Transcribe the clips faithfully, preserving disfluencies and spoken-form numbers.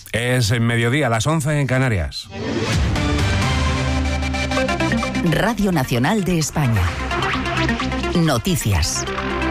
Es en mediodía, a las once en Canarias. Radio Nacional de España. Noticias.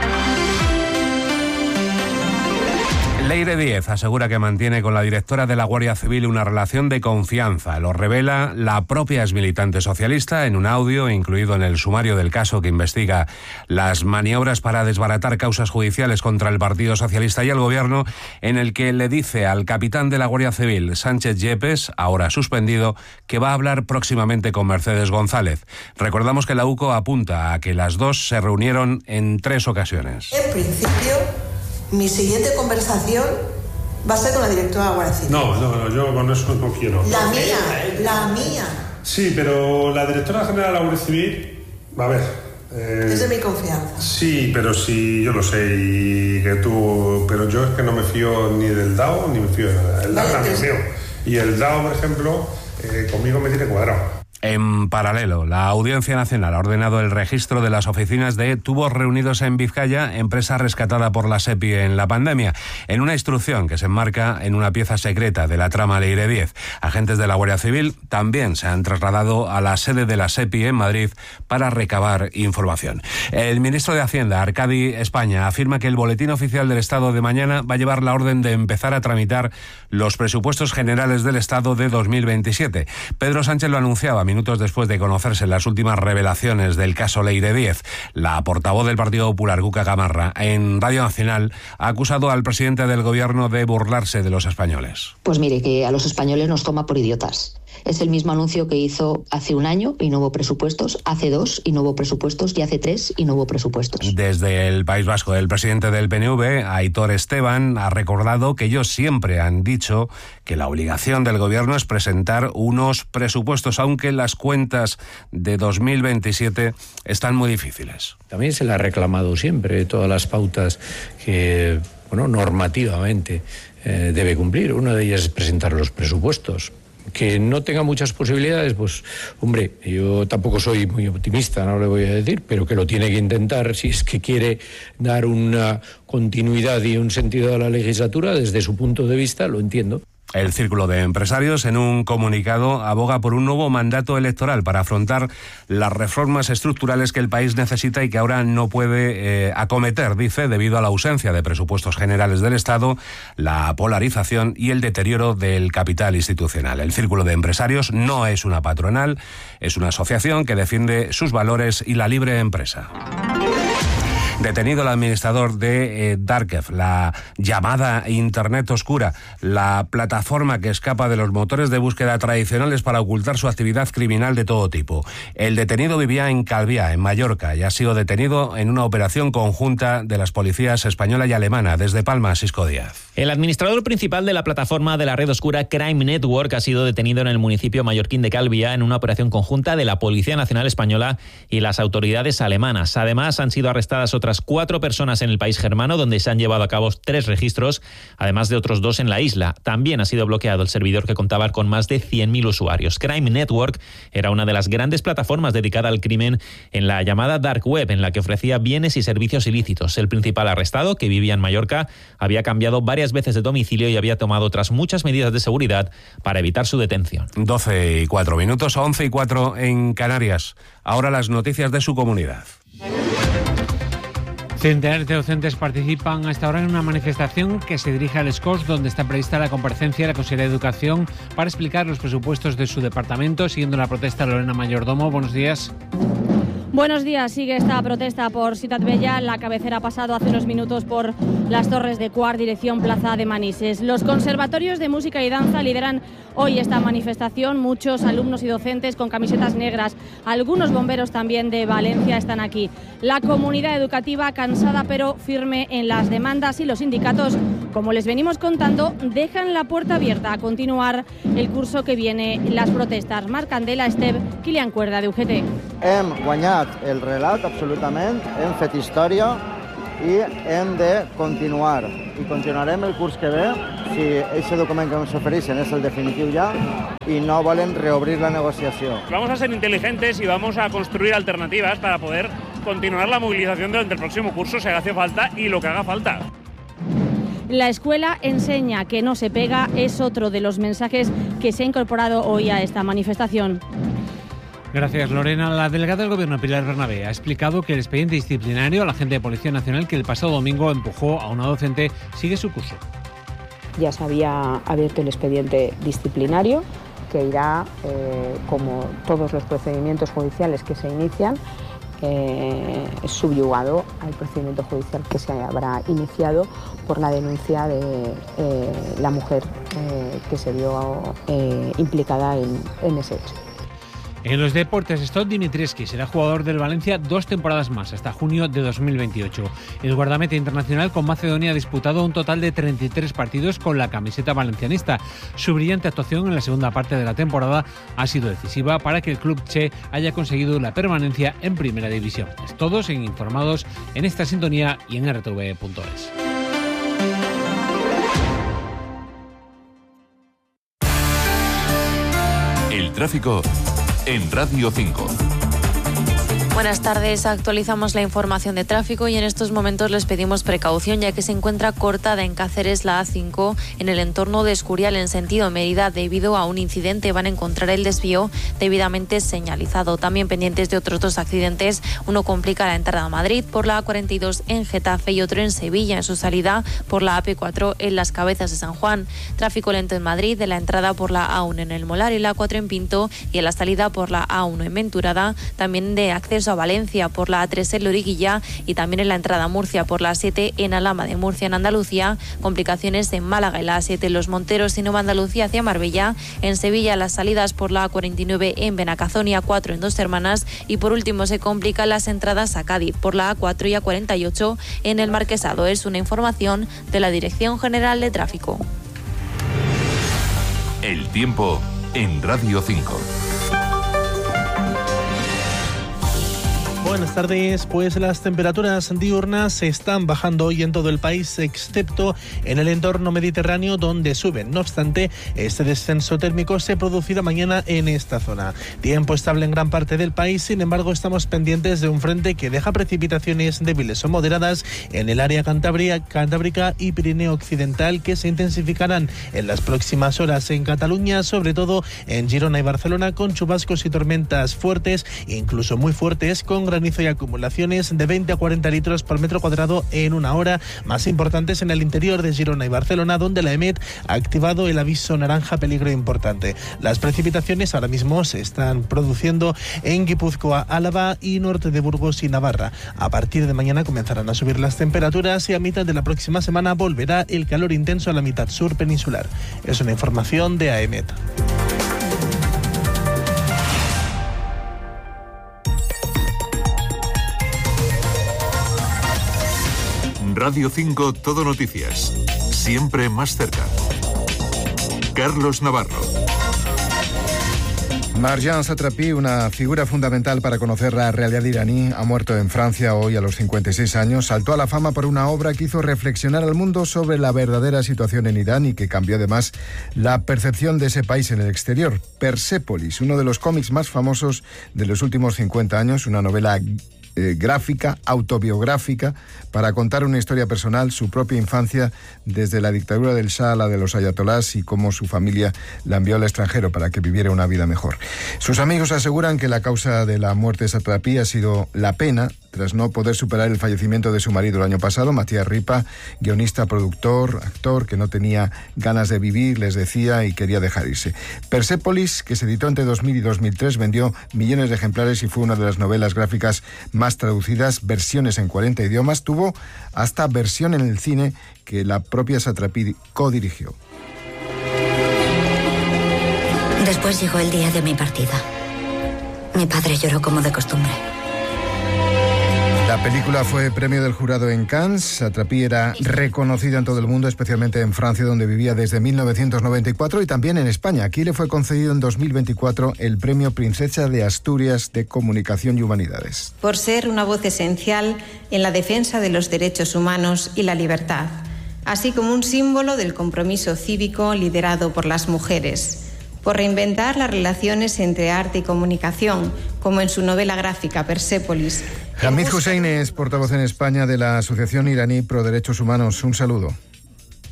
Leire Díez asegura que mantiene con la directora de la Guardia Civil una relación de confianza. Lo revela la propia exmilitante socialista en un audio incluido en el sumario del caso que investiga las maniobras para desbaratar causas judiciales contra el Partido Socialista y el Gobierno, en el que le dice al capitán de la Guardia Civil, Sánchez Yepes, ahora suspendido, que va a hablar próximamente con Mercedes González. Recordamos que la U C O apunta a que las dos se reunieron en tres ocasiones. En principio, mi siguiente conversación va a ser con la directora de la Guardia Civil. No, no, no, yo con eso no quiero. La mía, la mía. Sí, pero la directora general de la Guardia Civil, a ver... Eh, es de mi confianza. Sí, pero sí, yo lo sé, y que tú... Pero yo es que no me fío ni del D A O, ni me fío de nada. El D A O también es mío. Y el D A O, por ejemplo, eh, conmigo me tiene cuadrado. En paralelo, la Audiencia Nacional ha ordenado el registro de las oficinas de Tubos Reunidos en Vizcaya, empresa rescatada por la SEPI en la pandemia, en una instrucción que se enmarca en una pieza secreta de la trama Leire Díez. Agentes de la Guardia Civil también se han trasladado a la sede de la SEPI en Madrid para recabar información. El ministro de Hacienda, Arcadi España, afirma que el Boletín Oficial del Estado de mañana va a llevar la orden de empezar a tramitar los presupuestos generales del Estado de dos mil veintisiete. Pedro Sánchez lo anunciaba minutos después de conocerse las últimas revelaciones del caso Leire Díez. La portavoz del Partido Popular, Cuca Gamarra, en Radio Nacional ha acusado al presidente del Gobierno de burlarse de los españoles. Pues mire, que a los españoles nos toma por idiotas. Es el mismo anuncio que hizo hace un año y no hubo presupuestos, hace dos y no hubo presupuestos y hace tres y no hubo presupuestos. Desde el País Vasco, el presidente del P N V, Aitor Esteban, ha recordado que ellos siempre han dicho que la obligación del Gobierno es presentar unos presupuestos, aunque las cuentas de dos mil veintisiete están muy difíciles. También se le ha reclamado siempre todas las pautas que, bueno, normativamente eh, debe cumplir. Una de ellas es presentar los presupuestos. Que no tenga muchas posibilidades, pues, hombre, yo tampoco soy muy optimista, no le voy a decir, pero que lo tiene que intentar si es que quiere dar una continuidad y un sentido a la legislatura, desde su punto de vista, lo entiendo. El Círculo de Empresarios, en un comunicado, aboga por un nuevo mandato electoral para afrontar las reformas estructurales que el país necesita y que ahora no puede eh, acometer, dice, debido a la ausencia de presupuestos generales del Estado, la polarización y el deterioro del capital institucional. El Círculo de Empresarios no es una patronal, es una asociación que defiende sus valores y la libre empresa. Detenido el administrador de eh, Darkef, la llamada Internet Oscura, la plataforma que escapa de los motores de búsqueda tradicionales para ocultar su actividad criminal de todo tipo. El detenido vivía en Calviá, en Mallorca, y ha sido detenido en una operación conjunta de las policías española y alemana. Desde Palma, Sisco Díaz. El administrador principal de la plataforma de la red oscura Crime Network ha sido detenido en el municipio mallorquín de Calviá en una operación conjunta de la Policía Nacional Española y las autoridades alemanas. Además, han sido arrestadas otras cuatro personas en el país germano, donde se han llevado a cabo tres registros, además de otros dos en la isla. También ha sido bloqueado el servidor que contaba con más de cien mil usuarios. Crime Network era una de las grandes plataformas dedicada al crimen en la llamada Dark Web, en la que ofrecía bienes y servicios ilícitos. El principal arrestado, que vivía en Mallorca, había cambiado varias veces de domicilio y había tomado otras muchas medidas de seguridad para evitar su detención. doce y cuatro minutos, once y cuatro en Canarias. Ahora las noticias de su comunidad. Centenares de docentes participan hasta ahora en una manifestación que se dirige al ESCOS, donde está prevista la comparecencia de la Consejería de Educación para explicar los presupuestos de su departamento. Siguiendo la protesta, Lorena Mayordomo, buenos días. Buenos días. Sigue esta protesta por Ciutat Bella. La cabecera ha pasado hace unos minutos por las Torres de Quart, dirección Plaza de Manises. Los conservatorios de música y danza lideran hoy esta manifestación. Muchos alumnos y docentes con camisetas negras. Algunos bomberos también de Valencia están aquí. La comunidad educativa cansada pero firme en las demandas, y los sindicatos, como les venimos contando, dejan la puerta abierta a continuar el curso que viene las protestas. Marc Candela, Esteve, Kilian Cuerda, de U G T. Hem guanyat el relat, absolutament, hem fet història i hem de continuar. I continuarem el curs que ve si aquest document que ens ofereixen és el definitiu ja i no volen reobrir la negociació. Vamos a ser inteligentes y vamos a construir alternativas para poder continuar la movilización durante el próximo curso si hace falta y lo que haga falta. La escuela enseña que no se pega es otro de los mensajes que se ha incorporado hoy a esta manifestación. Gracias, Lorena. La delegada del Gobierno, Pilar Bernabé, ha explicado que el expediente disciplinario al agente de Policía Nacional que el pasado domingo empujó a una docente sigue su curso. Ya se había abierto el expediente disciplinario que irá, eh, como todos los procedimientos judiciales que se inician, eh, subyugado al procedimiento judicial que se habrá iniciado por la denuncia de eh, la mujer eh, que se vio eh, implicada en, en ese hecho. En los deportes, Stott Dimitrievski será jugador del Valencia dos temporadas más, hasta junio de dos mil veintiocho. El guardameta internacional con Macedonia ha disputado un total de treinta y tres partidos con la camiseta valencianista. Su brillante actuación en la segunda parte de la temporada ha sido decisiva para que el club che haya conseguido la permanencia en Primera División. Todos en informados en esta sintonía y en r t v punto es. El tráfico en Radio cinco. Buenas tardes, actualizamos la información de tráfico y en estos momentos les pedimos precaución ya que se encuentra cortada en Cáceres la A cinco en el entorno de Escurial en sentido Mérida debido a un incidente. Van a encontrar el desvío debidamente señalizado. También pendientes de otros dos accidentes, uno complica la entrada a Madrid por la A cuarenta y dos en Getafe y otro en Sevilla en su salida por la A P cuatro en Las Cabezas de San Juan. Tráfico lento en Madrid de la entrada por la A uno en El Molar y la A cuatro en Pinto y en la salida por la A uno en Venturada. También de acceso a Valencia por la A tres en Loriguilla y también en la entrada a Murcia por la A siete en Alhama de Murcia en Andalucía. Complicaciones en Málaga en la A siete en Los Monteros y Nueva Andalucía hacia Marbella. En Sevilla las salidas por la A cuarenta y nueve en Benacazón y A cuatro en Dos Hermanas. Y por último se complican las entradas a Cádiz por la A cuatro y A cuarenta y ocho en El Marquesado. Es una información de la Dirección General de Tráfico. El tiempo en Radio cinco. Buenas tardes, pues las temperaturas diurnas están bajando hoy en todo el país, excepto en el entorno mediterráneo donde suben. No obstante, este descenso térmico se producirá mañana en esta zona. Tiempo estable en gran parte del país, sin embargo estamos pendientes de un frente que deja precipitaciones débiles o moderadas en el área cantabria, cantábrica y Pirineo Occidental que se intensificarán en las próximas horas en Cataluña, sobre todo en Girona y Barcelona, con chubascos y tormentas fuertes, incluso muy fuertes, con granizo y acumulaciones de veinte a cuarenta litros por metro cuadrado en una hora, más importantes en el interior de Girona y Barcelona, donde la EMET ha activado el aviso naranja peligro importante. Las precipitaciones ahora mismo se están produciendo en Guipúzcoa, Álava y norte de Burgos y Navarra. A partir de mañana comenzarán a subir las temperaturas y a mitad de la próxima semana volverá el calor intenso a la mitad sur peninsular. Es una información de AEMET. Radio cinco Todo Noticias. Siempre más cerca. Carlos Navarro. Marjan Satrapi, una figura fundamental para conocer la realidad iraní, ha muerto en Francia hoy a los cincuenta y seis años. Saltó a la fama por una obra que hizo reflexionar al mundo sobre la verdadera situación en Irán y que cambió además la percepción de ese país en el exterior. Persépolis, uno de los cómics más famosos de los últimos cincuenta años, una novela Eh, gráfica, autobiográfica, para contar una historia personal, su propia infancia, desde la dictadura del Shah a la de los ayatolás y cómo su familia la envió al extranjero para que viviera una vida mejor. Sus amigos aseguran que la causa de la muerte de Satrapi ha sido la pena, tras no poder superar el fallecimiento de su marido el año pasado, Matías Ripa, guionista, productor, actor, que no tenía ganas de vivir, les decía, y quería dejar irse. Persépolis, que se editó entre dos mil y dos mil tres, vendió millones de ejemplares y fue una de las novelas gráficas más traducidas, versiones en cuarenta idiomas, tuvo hasta versión en el cine que la propia Satrapi codirigió. Después llegó el día de mi partida. Mi padre lloró como de costumbre. La película fue premio del jurado en Cannes. Satrapi era reconocida en todo el mundo, especialmente en Francia, donde vivía desde mil novecientos noventa y cuatro, y también en España. Aquí le fue concedido en dos mil veinticuatro el premio Princesa de Asturias de Comunicación y Humanidades. Por ser una voz esencial en la defensa de los derechos humanos y la libertad, así como un símbolo del compromiso cívico liderado por las mujeres. Por reinventar las relaciones entre arte y comunicación, como en su novela gráfica Persépolis. Hamid Hussein es portavoz en España de la Asociación Iraní Pro Derechos Humanos. Un saludo.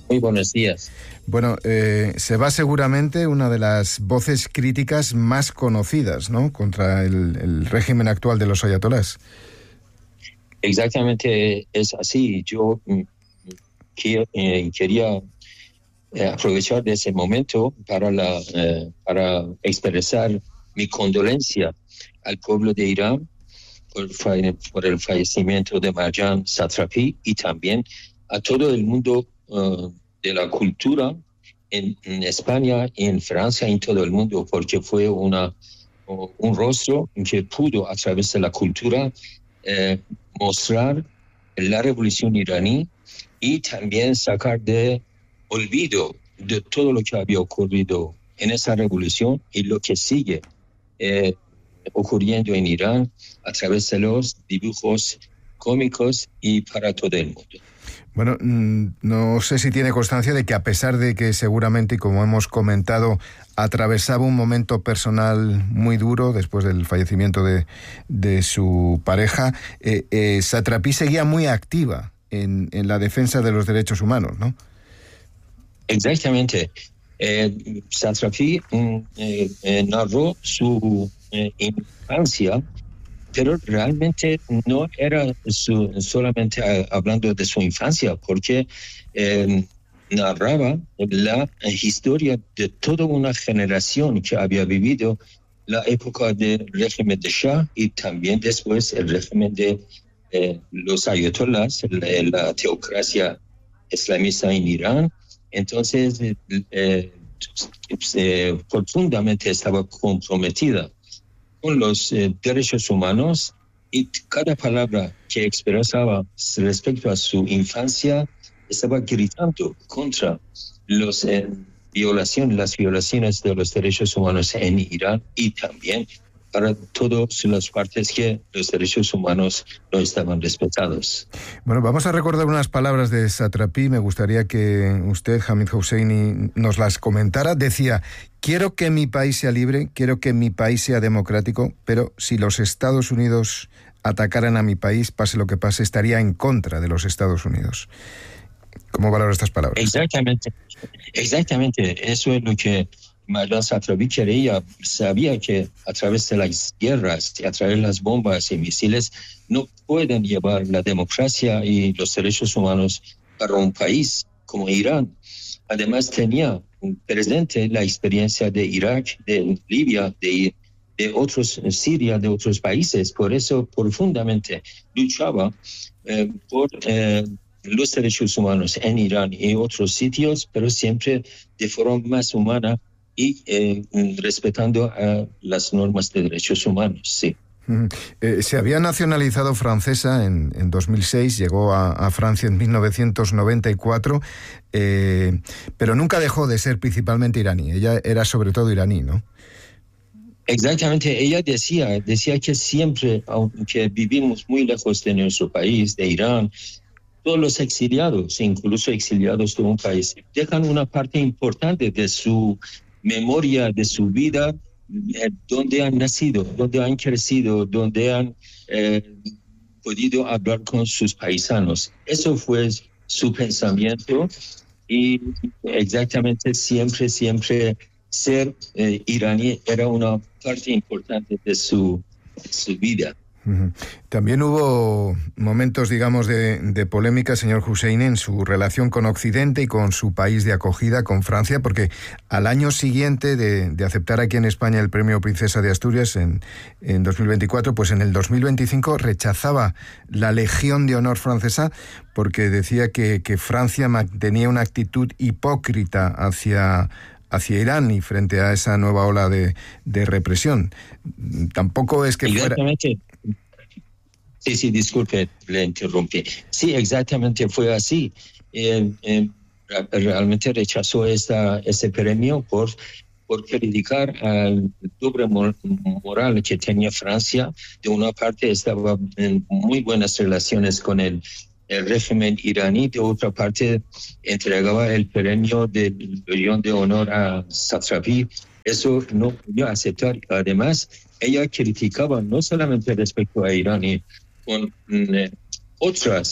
Muy buenos días. Bueno, eh, se va seguramente una de las voces críticas más conocidas, ¿no?, contra el, el régimen actual de los ayatolás. Exactamente es así. Yo mm, que, eh, quería eh, aprovechar de ese momento para, la, eh, para expresar mi condolencia al pueblo de Irán por, por el fallecimiento de Marjan Satrapi y también a todo el mundo uh, de la cultura en, en España, en Francia, en todo el mundo, porque fue una, un rostro que pudo a través de la cultura eh, mostrar la revolución iraní y también sacar de olvido de todo lo que había ocurrido en esa revolución y lo que sigue eh, ocurriendo en Irán a través de los dibujos cómicos y para todo el mundo. Bueno, no sé si tiene constancia de que a pesar de que seguramente, y como hemos comentado, atravesaba un momento personal muy duro después del fallecimiento de, de su pareja, eh, eh, Satrapi seguía muy activa en, en la defensa de los derechos humanos, ¿no? Exactamente. Eh, Satrapi eh, eh, narró su eh, infancia, pero realmente no era su, solamente hablando de su infancia, porque eh, narraba la historia de toda una generación que había vivido la época del régimen de Shah y también después el régimen de eh, los ayatolás, la, la teocracia islamista en Irán. Entonces, eh, eh, eh, profundamente estaba comprometida con los eh, derechos humanos y cada palabra que expresaba respecto a su infancia estaba gritando contra los, eh, violación, las violaciones de los derechos humanos en Irán y también para todas las partes que los derechos humanos no estaban respetados. Bueno, vamos a recordar unas palabras de Satrapi. Me gustaría que usted, Hamid Hosseini, nos las comentara. Decía: quiero que mi país sea libre, quiero que mi país sea democrático, pero si los Estados Unidos atacaran a mi país, pase lo que pase, estaría en contra de los Estados Unidos. ¿Cómo valora estas palabras? Exactamente, exactamente. Eso es lo que Marjan Satrapi quería. Sabía que a través de las guerras, a través de las bombas y misiles, no pueden llevar la democracia y los derechos humanos para un país como Irán. Además, tenía presente la experiencia de Irak, de Libia, de, de otros, Siria, de otros países. Por eso, profundamente luchaba eh, por eh, los derechos humanos en Irán y otros sitios, pero siempre de forma más humana y eh, respetando uh, las normas de derechos humanos, sí. Uh-huh. Eh, se había nacionalizado francesa en, en dos mil seis, llegó a, a Francia en mil novecientos noventa y cuatro, eh, pero nunca dejó de ser principalmente iraní. Ella era sobre todo iraní, ¿no? Exactamente. Ella decía, decía que siempre, aunque vivimos muy lejos de nuestro país, de Irán, todos los exiliados, incluso exiliados de un país, dejan una parte importante de su memoria, de su vida, eh, donde han nacido, donde han crecido, donde han eh, podido hablar con sus paisanos. Eso fue su pensamiento y exactamente siempre, siempre ser eh, iraní era una parte importante de su, de su vida. También hubo momentos, digamos, de, de polémica, señor Hosseini, en su relación con Occidente y con su país de acogida, con Francia, porque al año siguiente de, de aceptar aquí en España el premio Princesa de Asturias en, en dos mil veinticuatro, pues en el dos mil veinticinco rechazaba la Legión de Honor francesa porque decía que, que Francia tenía una actitud hipócrita hacia... hacia Irán y frente a esa nueva ola de, de represión. Tampoco es que fuera... Sí, sí, disculpe, le interrumpí. Sí, exactamente fue así. Eh, eh, realmente rechazó esta, ese premio por, por criticar al doble moral que tenía Francia. De una parte estaba en muy buenas relaciones con el el régimen iraní, de otra parte entregaba el premio de Legión de Honor a Satrapi. Eso no podía aceptar. Además, ella criticaba no solamente respecto a Irán, y con eh, otras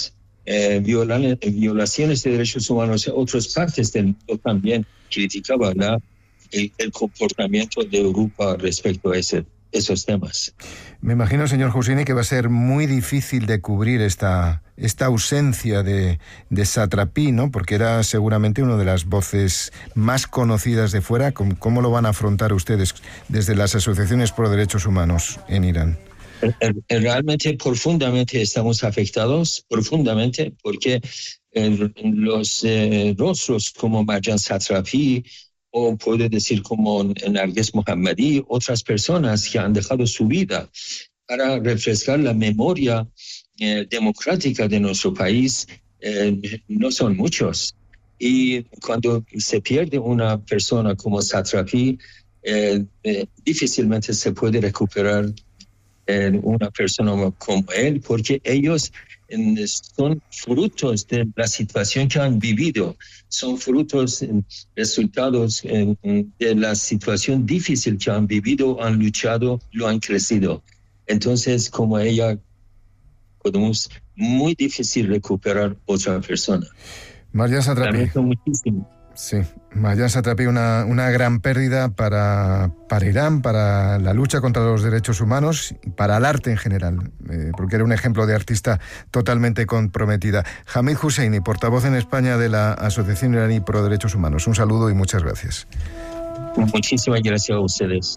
eh, violan, violaciones de derechos humanos en otras partes del mundo también criticaba la, el, el comportamiento de Europa respecto a ese, esos temas. Me imagino, señor Husseini, que va a ser muy difícil de cubrir esta, esta ausencia de, de Satrapi, ¿no? Porque era seguramente una de las voces más conocidas de fuera. ¿Cómo, cómo lo van a afrontar ustedes desde las asociaciones por derechos humanos en Irán? Realmente, profundamente estamos afectados, profundamente, porque eh, los eh, rostros como Marjan Satrapi, o puedo decir como Narges Mohammadi, otras personas que han dejado su vida para refrescar la memoria eh, democrática de nuestro país, eh, no son muchos. Y cuando se pierde una persona como Satrapi, eh, eh, difícilmente se puede recuperar eh, una persona como él, porque ellos son frutos de la situación que han vivido, son frutos, resultados de la situación difícil que han vivido, han luchado, lo han crecido. Entonces, como ella, podemos muy difícil recuperar otra persona. Marjan Satrapi. Muchísimo. Sí, Marjan Satrapi, una, una gran pérdida para, para Irán, para la lucha contra los derechos humanos y para el arte en general, eh, porque era un ejemplo de artista totalmente comprometida. Hamid Husseini, portavoz en España de la Asociación Iraní Pro Derechos Humanos. Un saludo y muchas gracias. Muchísimas gracias a ustedes.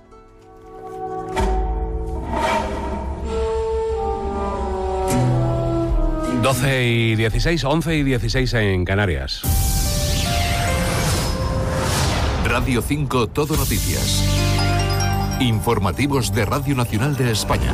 doce y dieciséis, once y dieciséis en Canarias. Radio cinco Todo Noticias. Informativos de Radio Nacional de España.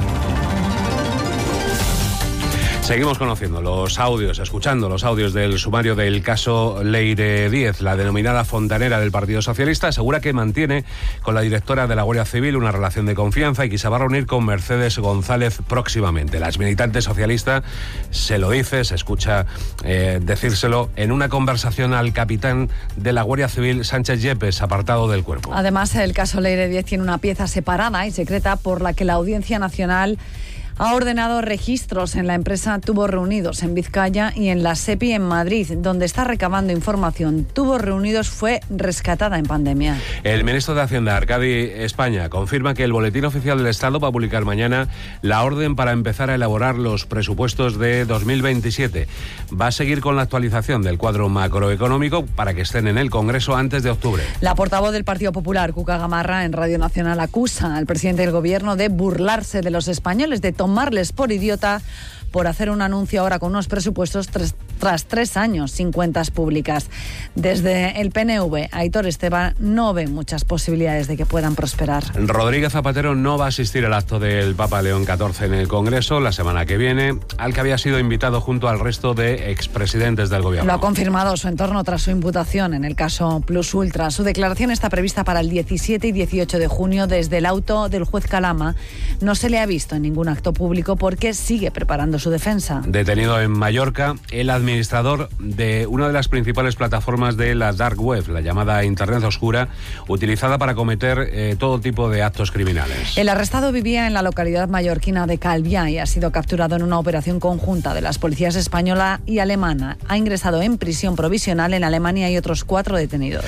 Seguimos conociendo los audios, escuchando los audios del sumario del caso Leire Díez. La denominada fontanera del Partido Socialista asegura que mantiene con la directora de la Guardia Civil una relación de confianza y que se va a reunir con Mercedes González próximamente. La exmilitante socialista se lo dice, se escucha eh, decírselo en una conversación al capitán de la Guardia Civil, Sánchez Yepes, apartado del cuerpo. Además, el caso Leire Díez tiene una pieza separada y secreta por la que la Audiencia Nacional ha ordenado registros en la empresa Tubos Reunidos en Vizcaya y en la SEPI en Madrid, donde está recabando información. Tubos Reunidos fue rescatada en pandemia. El ministro de Hacienda, Arcadi España, confirma que el Boletín Oficial del Estado va a publicar mañana la orden para empezar a elaborar los presupuestos de dos mil veintisiete. Va a seguir con la actualización del cuadro macroeconómico para que estén en el Congreso antes de octubre. La portavoz del Partido Popular, Cuca Gamarra, en Radio Nacional acusa al presidente del Gobierno de burlarse de los españoles, de tomarles por idiota por hacer un anuncio ahora con unos presupuestos tras, tras tres años sin cuentas públicas. Desde el P N V, Aitor Esteban no ve muchas posibilidades de que puedan prosperar. Rodríguez Zapatero no va a asistir al acto del Papa León catorce en el Congreso la semana que viene, al que había sido invitado junto al resto de expresidentes del Gobierno. Lo ha confirmado su entorno tras su imputación en el caso Plus Ultra. Su declaración está prevista para el diecisiete y dieciocho de junio. Desde el auto del juez Calama no se le ha visto en ningún acto público porque sigue preparando su defensa. Detenido en Mallorca el administrador de una de las principales plataformas de la Dark Web, la llamada Internet Oscura, utilizada para cometer eh, todo tipo de actos criminales. El arrestado vivía en la localidad mallorquina de Calviá y ha sido capturado en una operación conjunta de las policías española y alemana. Ha ingresado en prisión provisional en Alemania y otros cuatro detenidos.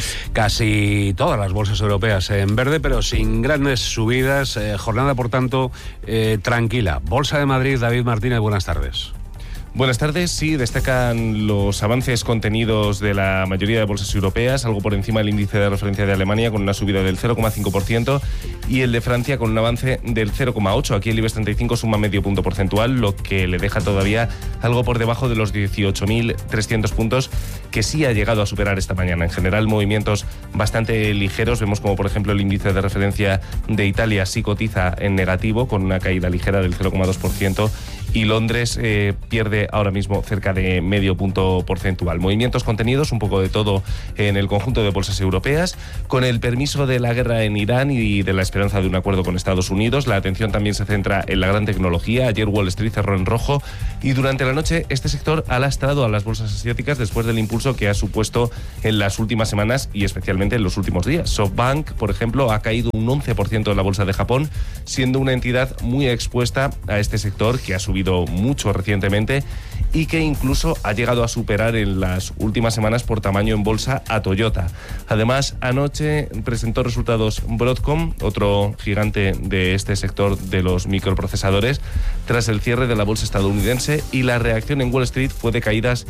Casi todas las bolsas europeas en verde, pero sin grandes subidas. Eh, jornada, por tanto, eh, tranquila. Bolsa de Madrid, David Martínez, buenas tardes. Buenas tardes. Sí, destacan los avances contenidos de la mayoría de bolsas europeas, algo por encima del índice de referencia de Alemania con una subida del cero coma cinco por ciento y el de Francia con un avance del cero coma ocho por ciento. Aquí el IBEX treinta y cinco suma medio punto porcentual, lo que le deja todavía algo por debajo de los dieciocho mil trescientos puntos que sí ha llegado a superar esta mañana. En general, movimientos bastante ligeros. Vemos como, por ejemplo, el índice de referencia de Italia sí cotiza en negativo con una caída ligera del cero coma dos por ciento y Londres eh, pierde ahora mismo cerca de medio punto porcentual. Movimientos contenidos, un poco de todo en el conjunto de bolsas europeas. Con el permiso de la guerra en Irán y de la esperanza de un acuerdo con Estados Unidos, la atención también se centra en la gran tecnología. Ayer Wall Street cerró en rojo y durante la noche este sector ha lastrado a las bolsas asiáticas después del impulso que ha supuesto en las últimas semanas y especialmente en los últimos días. SoftBank, por ejemplo, ha caído un once por ciento en la bolsa de Japón, siendo una entidad muy expuesta a este sector que ha subido subido mucho recientemente y que incluso ha llegado a superar en las últimas semanas por tamaño en bolsa a Toyota. Además, anoche presentó resultados Broadcom, otro gigante de este sector de los microprocesadores, tras el cierre de la bolsa estadounidense, y la reacción en Wall Street fue de caídas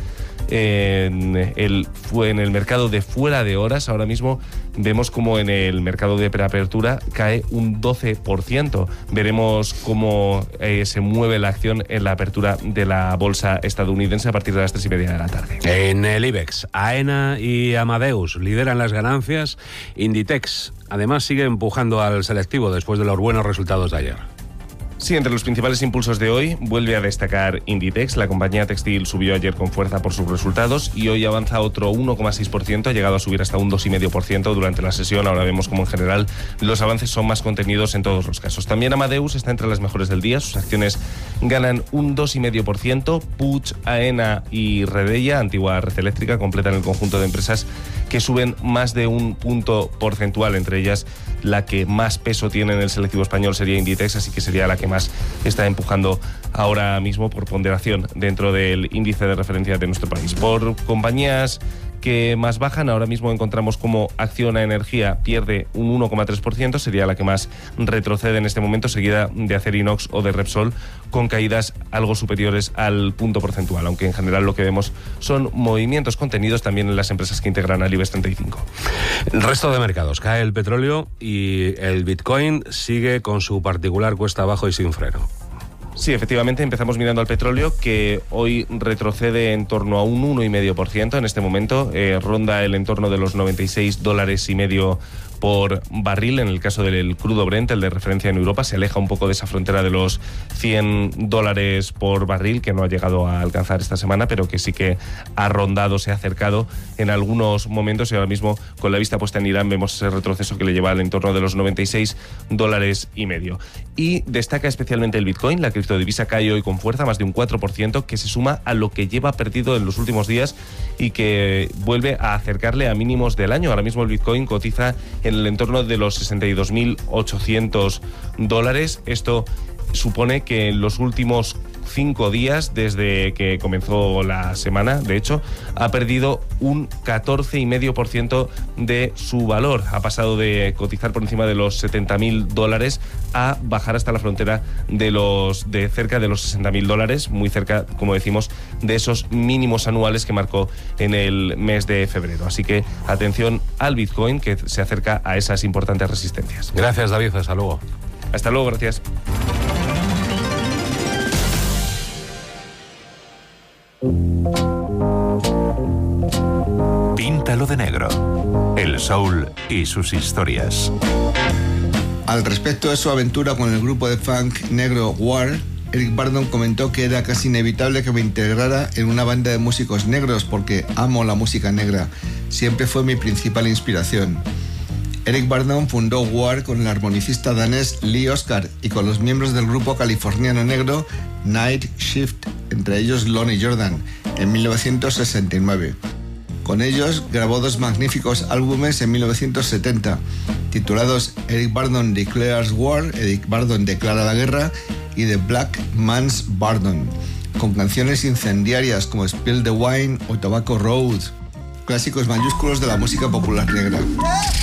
en el, fue en el mercado de fuera de horas. Ahora mismo vemos como en el mercado de preapertura cae un doce por ciento. Veremos cómo eh, se mueve la acción en la apertura de la bolsa estadounidense a partir de las tres y media de la tarde. En el IBEX, AENA y Amadeus lideran las ganancias. Inditex, además, sigue empujando al selectivo después de los buenos resultados de ayer. Sí, entre los principales impulsos de hoy vuelve a destacar Inditex. La compañía textil subió ayer con fuerza por sus resultados y hoy avanza otro uno coma seis por ciento, ha llegado a subir hasta un dos coma cinco por ciento durante la sesión. Ahora vemos como en general los avances son más contenidos en todos los casos. También Amadeus está entre las mejores del día, sus acciones ganan un dos coma cinco por ciento. Puig, AENA y Redeia, antigua Red Eléctrica, completan el conjunto de empresas que suben más de un punto porcentual. Entre ellas, la que más peso tiene en el selectivo español sería Inditex, así que sería la que más está empujando ahora mismo por ponderación dentro del índice de referencia de nuestro país. Por compañías que más bajan, ahora mismo encontramos como Acciona Energía pierde un uno coma tres por ciento, sería la que más retrocede en este momento, seguida de Acerinox o de Repsol, con caídas algo superiores al punto porcentual, aunque en general lo que vemos son movimientos contenidos también en las empresas que integran al IBEX treinta y cinco. El resto de mercados, cae el petróleo y el Bitcoin sigue con su particular cuesta abajo y sin freno. Sí, efectivamente, empezamos mirando al petróleo, que hoy retrocede en torno a un uno coma cinco por ciento en este momento, eh, ronda el entorno de los noventa y seis dólares y medio por barril. En el caso del crudo Brent, el de referencia en Europa, se aleja un poco de esa frontera de los cien dólares por barril, que no ha llegado a alcanzar esta semana, pero que sí que ha rondado, se ha acercado en algunos momentos, y ahora mismo, con la vista puesta en Irán, vemos ese retroceso que le lleva al entorno de los noventa y seis dólares y medio. Y destaca especialmente el Bitcoin. La criptodivisa cae hoy con fuerza, más de un cuatro por ciento, que se suma a lo que lleva perdido en los últimos días y que vuelve a acercarle a mínimos del año. Ahora mismo el Bitcoin cotiza en el entorno de los sesenta y dos mil ochocientos dólares. Esto supone que en los últimos cinco días, desde que comenzó la semana, de hecho, ha perdido un catorce coma cinco por ciento de su valor. Ha pasado de cotizar por encima de los setenta mil dólares a bajar hasta la frontera de los de cerca de los sesenta mil dólares, muy cerca, como decimos, de esos mínimos anuales que marcó en el mes de febrero. Así que atención al Bitcoin, que se acerca a esas importantes resistencias. Gracias, David. Hasta luego. Hasta luego, gracias. Píntalo de negro. El soul y sus historias. Al respecto de su aventura con el grupo de funk negro War, Eric Burdon comentó que era casi inevitable que me integrara en una banda de músicos negros porque amo la música negra. Siempre fue mi principal inspiración. Eric Burdon fundó War con el armonicista danés Lee Oscar y con los miembros del grupo californiano negro Night Shift, entre ellos Lonnie Jordan, en mil novecientos sesenta y nueve. Con ellos grabó dos magníficos álbumes en mil novecientos setenta, titulados Eric Burdon Declares War, Eric Burdon declara la guerra, y The Black Man's Burdon, con canciones incendiarias como Spill the Wine o Tobacco Road, clásicos mayúsculos de la música popular negra.